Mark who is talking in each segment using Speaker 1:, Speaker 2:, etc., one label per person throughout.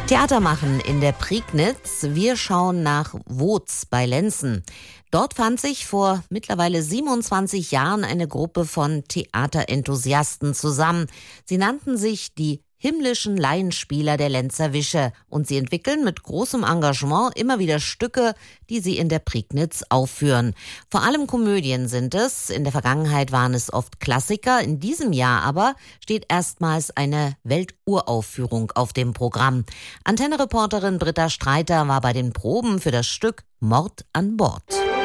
Speaker 1: Theater machen in der Prignitz. Wir schauen nach Woz bei Lenzen. Dort fand sich vor mittlerweile 27 Jahren eine Gruppe von Theaterenthusiasten zusammen. Sie nannten sich die himmlischen Laienspieler der Lenzer Wische und sie entwickeln mit großem Engagement immer wieder Stücke, die sie in der Prignitz aufführen. Vor allem Komödien sind es. In der Vergangenheit waren es oft Klassiker. In diesem Jahr aber steht erstmals eine Welturaufführung auf dem Programm. Antenne-Reporterin Britta Streiter war bei den Proben für das Stück Mord an Bord.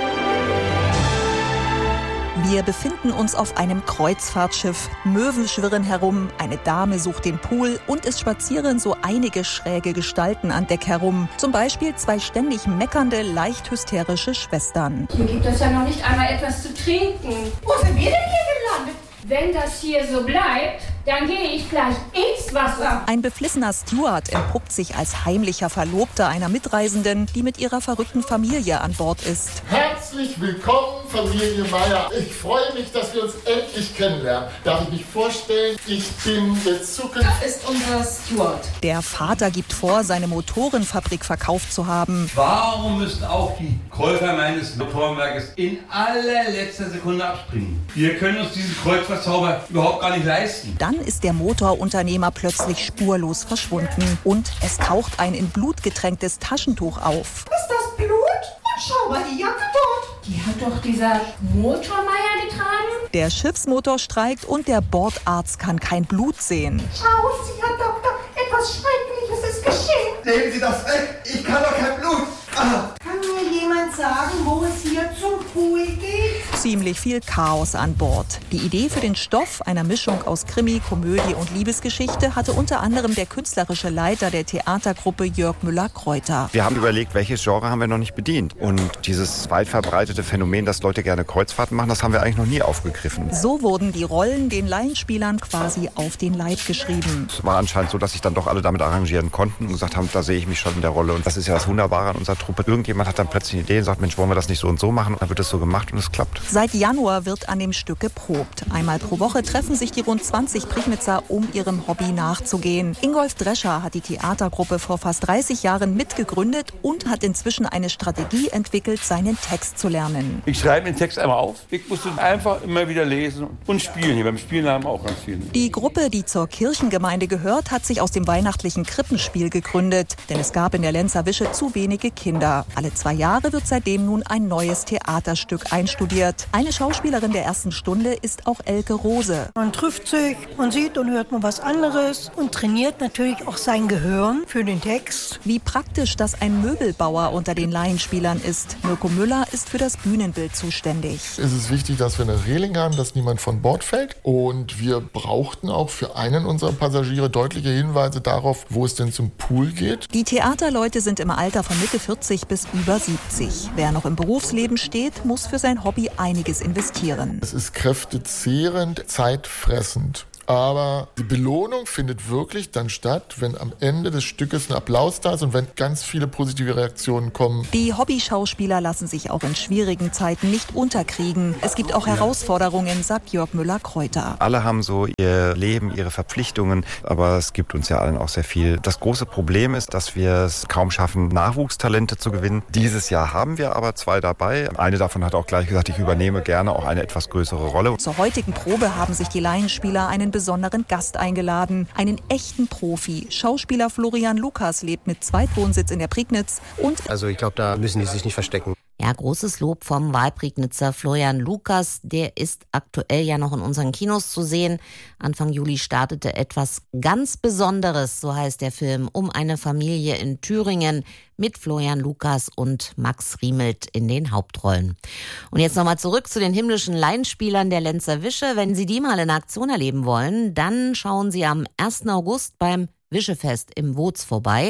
Speaker 2: Wir befinden uns auf einem Kreuzfahrtschiff. Möwen schwirren herum, eine Dame sucht den Pool und es spazieren so einige schräge Gestalten an Deck herum. Zum Beispiel 2 ständig meckernde, leicht hysterische Schwestern.
Speaker 3: Hier gibt es ja noch nicht einmal etwas zu trinken.
Speaker 4: Wo sind wir denn hier gelandet?
Speaker 3: Wenn das hier so bleibt, dann gehe ich gleich ins Wasser.
Speaker 2: Ein beflissener Steward entpuppt sich als heimlicher Verlobter einer Mitreisenden, die mit ihrer verrückten Familie an Bord ist.
Speaker 5: Herzlich willkommen, Familie Meier. Ich freue mich, dass wir uns endlich kennenlernen. Darf ich mich vorstellen? Ich bin der Zukunft.
Speaker 4: Das ist unser Steward.
Speaker 2: Der Vater gibt vor, seine Motorenfabrik verkauft zu haben.
Speaker 6: Warum müssen auch die Käufer meines Motorenwerkes in allerletzter Sekunde abspringen? Wir können uns diesen Kreuzfahrtzauber überhaupt gar nicht leisten.
Speaker 2: Dann ist der Motorunternehmer plötzlich spurlos verschwunden und es taucht ein in Blut getränktes Taschentuch auf.
Speaker 4: Ist das Blut? Und schau mal, die Jacke dort.
Speaker 3: Die hat doch dieser Motormeier getragen.
Speaker 2: Der Schiffsmotor streikt und der Bordarzt kann kein Blut sehen.
Speaker 4: Schauen Sie, Herr Doktor, etwas Schreckliches ist geschehen.
Speaker 7: Nehmen Sie das weg! Ich kann doch kein Blut!
Speaker 4: Kann mir jemand sagen, wo es hier zum Pool geht?
Speaker 2: Ziemlich viel Chaos an Bord. Die Idee für den Stoff, einer Mischung aus Krimi, Komödie und Liebesgeschichte, hatte unter anderem der künstlerische Leiter der Theatergruppe Jörg Müller-Kreuter.
Speaker 8: Wir haben überlegt, welches Genre haben wir noch nicht bedient. Und dieses weit verbreitete Phänomen, dass Leute gerne Kreuzfahrten machen, das haben wir eigentlich noch nie aufgegriffen.
Speaker 2: So wurden die Rollen den Laienspielern quasi auf den Leib geschrieben.
Speaker 8: Es war anscheinend so, dass sich dann doch alle damit arrangieren konnten und gesagt haben, da sehe ich mich schon in der Rolle. Und das ist ja das Wunderbare an unserer Truppe. Irgendjemand hat dann plötzlich eine Idee und sagt, Mensch, wollen wir das nicht so und so machen? Und dann wird das so gemacht und es klappt.
Speaker 2: Seit Januar wird an dem Stück geprobt. Einmal pro Woche treffen sich die rund 20 Prignitzer, um ihrem Hobby nachzugehen. Ingolf Drescher hat die Theatergruppe vor fast 30 Jahren mitgegründet und hat inzwischen eine Strategie entwickelt, seinen Text zu lernen.
Speaker 6: Ich schreibe den Text einmal auf. Ich muss ihn einfach immer wieder lesen und spielen. Hier beim Spielen haben wir auch ganz viel.
Speaker 2: Die Gruppe, die zur Kirchengemeinde gehört, hat sich aus dem weihnachtlichen Krippenspiel gegründet. Denn es gab in der Lenzer Wische zu wenige Kinder. Alle 2 Jahre wird seitdem nun ein neues Theaterstück einstudiert. Eine Schauspielerin der ersten Stunde ist auch Elke Rose.
Speaker 9: Man trifft sich, man sieht und hört mal was anderes und trainiert natürlich auch sein Gehirn für den Text.
Speaker 2: Wie praktisch, dass ein Möbelbauer unter den Laienspielern ist. Mirko Müller ist für das Bühnenbild zuständig.
Speaker 5: Es ist wichtig, dass wir eine Reling haben, dass niemand von Bord fällt. Und wir brauchten auch für einen unserer Passagiere deutliche Hinweise darauf, wo es denn zum Pool geht.
Speaker 2: Die Theaterleute sind im Alter von Mitte 40 bis über 70. Wer noch im Berufsleben steht, muss für sein Hobby einiges investieren.
Speaker 5: Es ist kräftezehrend, zeitfressend. Aber die Belohnung findet wirklich dann statt, wenn am Ende des Stückes ein Applaus da ist und wenn ganz viele positive Reaktionen kommen.
Speaker 2: Die Hobbyschauspieler lassen sich auch in schwierigen Zeiten nicht unterkriegen. Es gibt auch Herausforderungen, sagt Jörg Müller-Kreuter.
Speaker 8: Alle haben so ihr Leben, ihre Verpflichtungen, aber es gibt uns ja allen auch sehr viel. Das große Problem ist, dass wir es kaum schaffen, Nachwuchstalente zu gewinnen. Dieses Jahr haben wir aber 2 dabei. Eine davon hat auch gleich gesagt, ich übernehme gerne auch eine etwas größere Rolle.
Speaker 2: Zur heutigen Probe haben sich die Laienspieler einen besonderen Gast eingeladen, einen echten Profi. Schauspieler Florian Lukas lebt mit Zweitwohnsitz in der Prignitz und...
Speaker 10: Also ich glaube, da müssen die sich nicht verstecken.
Speaker 1: Ja, großes Lob vom Wahlprignitzer Florian Lukas. Der ist aktuell ja noch in unseren Kinos zu sehen. Anfang Juli startete etwas ganz Besonderes, so heißt der Film, um eine Familie in Thüringen mit Florian Lukas und Max Riemelt in den Hauptrollen. Und jetzt nochmal zurück zu den himmlischen Laienspielern der Lenzer Wische. Wenn Sie die mal in Aktion erleben wollen, dann schauen Sie am 1. August beim Wischefest im Woz vorbei.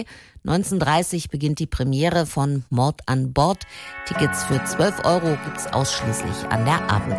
Speaker 1: 19:30 beginnt die Premiere von Mord an Bord. Tickets für 12 € gibt's ausschließlich an der Abendkasse.